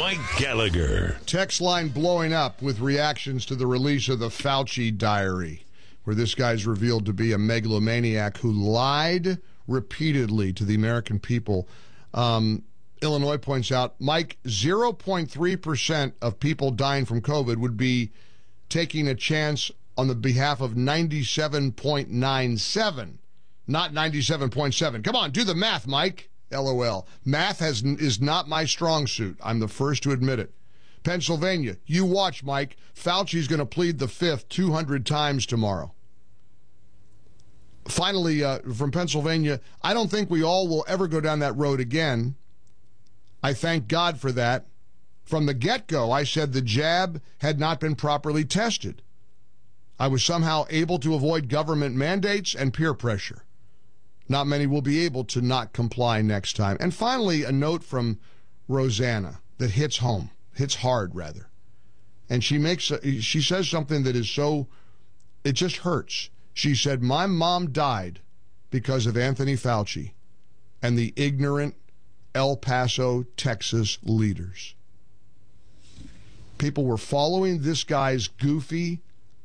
Mike Gallagher. Text line blowing up with reactions to the release of the Fauci diary, where this guy's revealed to be a megalomaniac who lied repeatedly to the American people. Illinois points out, Mike, 0.3% of people dying from COVID would be taking a chance on the behalf of 97.97, not 97.7. Come on, do the math, Mike. LOL. Math is not my strong suit. I'm the first to admit it. Pennsylvania, you watch, Mike. Fauci's going to plead the fifth 200 times tomorrow. Finally, from Pennsylvania, I don't think we all will ever go down that road again. I thank God for that. From the get-go, I said the jab had not been properly tested. I was somehow able to avoid government mandates and peer pressure. Not many will be able to not comply next time. And finally, a note from Rosanna that hits home, hits hard, rather. And she says something that is so, it just hurts. She said, my mom died because of Anthony Fauci and the ignorant El Paso, Texas leaders. People were following this guy's goofy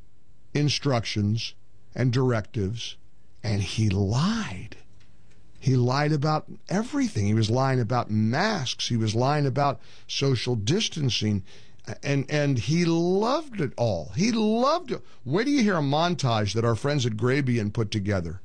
instructions and directives, and he lied. He lied about everything. He was lying about masks. He was lying about social distancing. And he loved it all. He loved it. Where do you hear a montage that our friends at Grabien put together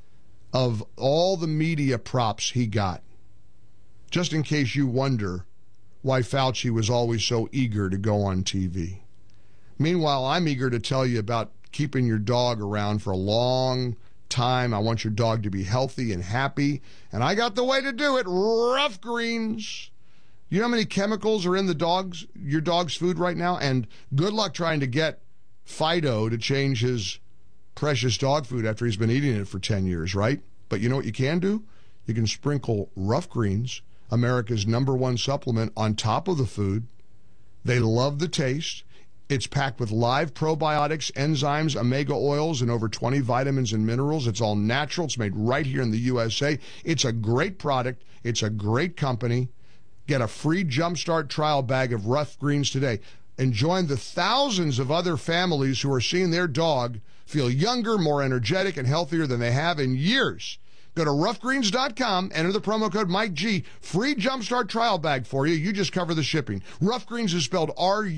of all the media props he got? Just in case you wonder why Fauci was always so eager to go on TV. Meanwhile, I'm eager to tell you about keeping your dog around for a long time. I want your dog to be healthy and happy, and I got the way to do it. Rough Greens. You know how many chemicals are in your dog's food right now? And good luck trying to get Fido to change his precious dog food after he's been eating it for 10 years, right? But you know what you can do? You can sprinkle Rough Greens, America's #1 supplement, on top of the food. They love the taste. It's packed with live probiotics, enzymes, omega oils, and over 20 vitamins and minerals. It's all natural. It's made right here in the USA. It's a great product. It's a great company. Get a free Jumpstart trial bag of Rough Greens today and join the thousands of other families who are seeing their dog feel younger, more energetic, and healthier than they have in years. Go to roughgreens.com, enter the promo code Mike G, free Jumpstart trial bag for you. You just cover the shipping. Rough Greens is spelled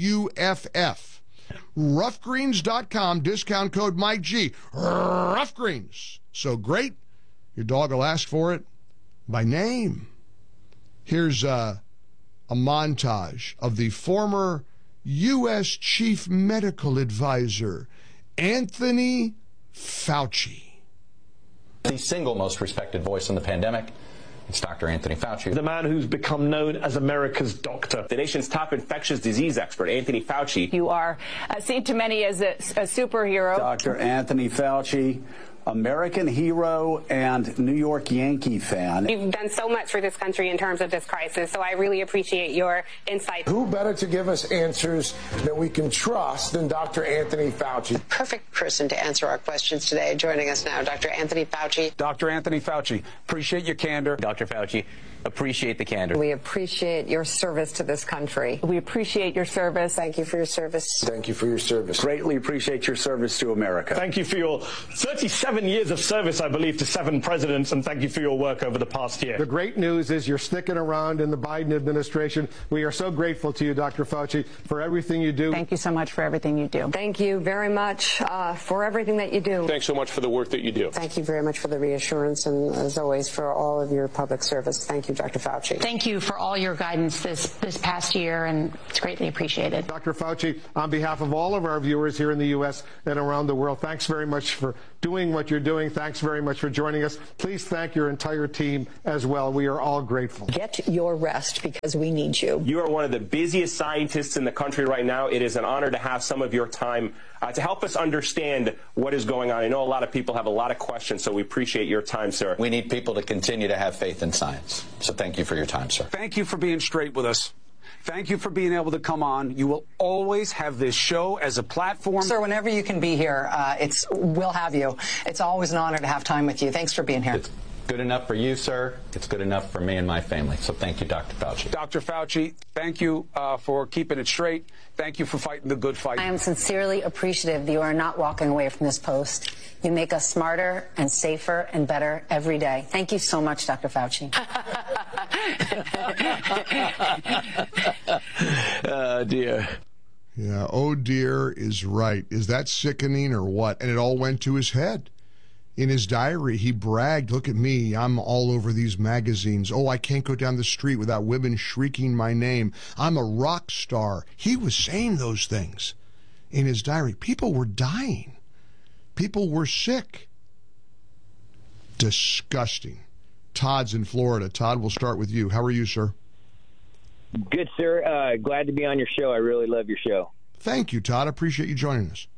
R-U-F-F. Roughgreens.com, discount code Mike G. Rough Greens. So great, your dog will ask for it by name. Here's a montage of the former U.S. Chief Medical Advisor, Anthony Fauci. The single most respected voice in the pandemic, it's Dr. Anthony Fauci. The man who's become known as America's doctor. The nation's top infectious disease expert, Anthony Fauci. You are seen to many as a superhero. Dr. Anthony Fauci, American hero and New York Yankee fan. You've done so much for this country in terms of this crisis, so I really appreciate your insight. Who better to give us answers that we can trust than Dr. Anthony Fauci? The perfect person to answer our questions today. Joining us now, Dr. Anthony Fauci. Dr. Anthony Fauci, appreciate your candor. Dr. Fauci, appreciate the candor. We appreciate your service to this country. We appreciate your service. Thank you for your service. Thank you for your service. Greatly appreciate your service to America. Thank you for your 37 years of service, I believe, to 7 presidents, and thank you for your work over the past year. The great news is you're sticking around in the Biden administration. We are so grateful to you, Dr. Fauci, for everything you do. Thank you so much for everything you do. Thank you very much for everything that you do. Thanks so much for the work that you do. Thank you very much for the reassurance and, as always, for all of your public service. Thank you, Dr. Fauci. Thank you for all your guidance this past year, and it's greatly appreciated. Dr. Fauci, on behalf of all of our viewers here in the U.S. and around the world, thanks very much for doing what you're doing. Thanks very much for joining us. Please thank your entire team as well. We are all grateful. Get your rest because we need you. You are one of the busiest scientists in the country right now. It is an honor to have some of your time to help us understand what is going on. I know a lot of people have a lot of questions, so we appreciate your time, sir. We need people to continue to have faith in science. So thank you for your time, sir. Thank you for being straight with us. Thank you for being able to come on. You will always have this show as a platform. Sir, whenever you can be here, we'll have you. It's always an honor to have time with you. Thanks for being here. good enough for you, sir. It's good enough for me and my family. So thank you, Dr. Fauci. Dr. Fauci, thank you for keeping it straight. Thank you for fighting the good fight. I am sincerely appreciative that you are not walking away from this post. You make us smarter and safer and better every day. Thank you so much, Dr. Fauci. Oh, dear. Yeah, oh dear is right. Is that sickening or what? And it all went to his head. In his diary, he bragged, look at me, I'm all over these magazines. Oh, I can't go down the street without women shrieking my name. I'm a rock star. He was saying those things in his diary. People were dying. People were sick. Disgusting. Todd's in Florida. Todd, we'll start with you. How are you, sir? Good, sir. Glad to be on your show. I really love your show. Thank you, Todd. I appreciate you joining us.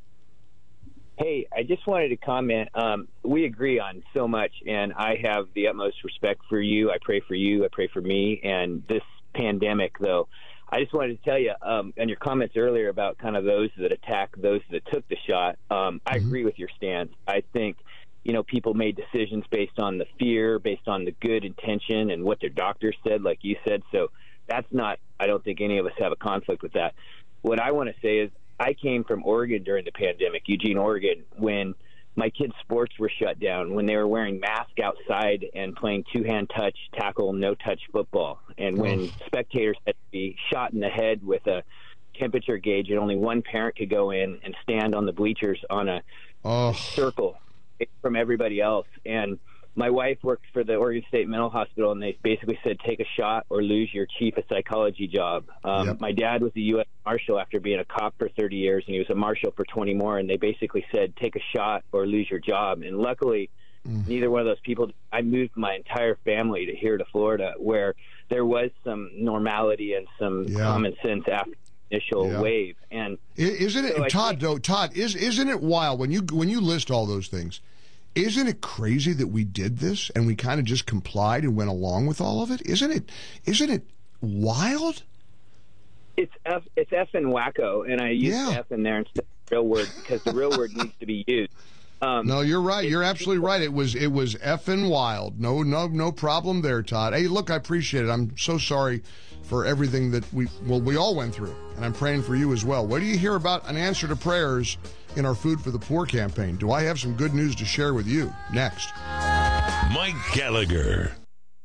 Hey, I just wanted to comment. We agree on so much, and I have the utmost respect for you. I pray for you. I pray for me. And this pandemic, though, I just wanted to tell you, on your comments earlier about kind of those that attack those that took the shot, I agree with your stance. I think, people made decisions based on the fear, based on the good intention and what their doctors said, like you said. So that's not, I don't think any of us have a conflict with that. What I want to say is I came from Oregon during the pandemic, Eugene, Oregon, when my kids' sports were shut down, when they were wearing masks outside and playing two-hand touch, tackle, no-touch football, and when spectators had to be shot in the head with a temperature gauge and only one parent could go in and stand on the bleachers on a circle from everybody else. And my wife worked for the Oregon State Mental Hospital, and they basically said, take a shot or lose your chief of psychology job. My dad was a U.S. Marshal after being a cop for 30 years, and he was a Marshal for 20 more, and they basically said, take a shot or lose your job. And luckily, neither one of those people, I moved my entire family to here to Florida, where there was some normality and some common sense after the initial wave. And isn't it, so Todd, isn't it wild when you list all those things? Isn't it crazy that we did this and we kind of just complied and went along with all of it? Isn't it wild? It's effing wacko, and I use F in there instead of the real word because the real word needs to be used. No, you're right. You're absolutely right. It was effing wild. No problem there, Todd. Hey, look, I appreciate it. I'm so sorry for everything that we all went through, and I'm praying for you as well. What do you hear about an answer to prayers in our Food for the Poor campaign? Do I have some good news to share with you? Next. Mike Gallagher.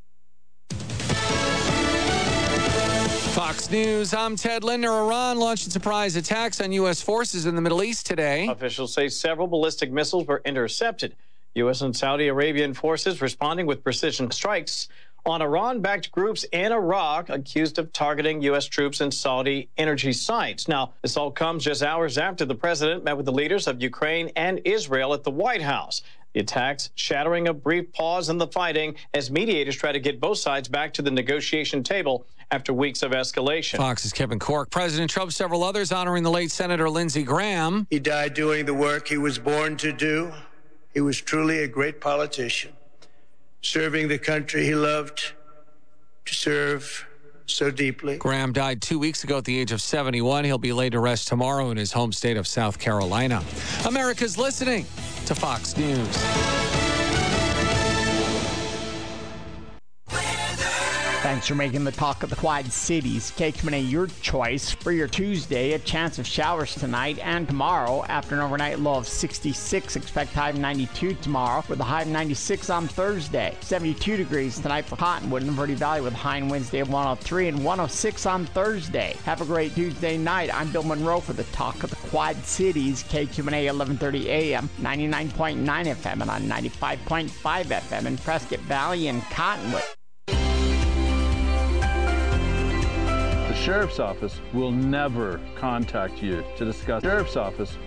Fox News, I'm Ted Linder. Iran launching surprise attacks on U.S. forces in the Middle East today. Officials say several ballistic missiles were intercepted. U.S. and Saudi Arabian forces responding with precision strikes on Iran-backed groups in Iraq accused of targeting U.S. troops and Saudi energy sites. Now, this all comes just hours after the president met with the leaders of Ukraine and Israel at the White House. The attacks shattering a brief pause in the fighting as mediators try to get both sides back to the negotiation table after weeks of escalation. Fox's Kevin Corke. President Trump, several others honoring the late Senator Lindsey Graham. He died doing the work he was born to do. He was truly a great politician, serving the country he loved to serve so deeply. Graham died 2 weeks ago at the age of 71. He'll be laid to rest tomorrow in his home state of South Carolina. America's listening to Fox News. Thanks for making the talk of the Quad Cities. KQNA, your choice for your Tuesday. A chance of showers tonight and tomorrow. After an overnight low of 66, expect high of 92 tomorrow with a high of 96 on Thursday. 72 degrees tonight for Cottonwood and the Verde Valley with a high in Wednesday of 103 and 106 on Thursday. Have a great Tuesday night. I'm Bill Monroe for the talk of the Quad Cities. KQNA 1130 AM, 99.9 FM and on 95.5 FM in Prescott Valley and Cottonwood. The Sheriff's Office will never contact you to discuss. Sheriff's Office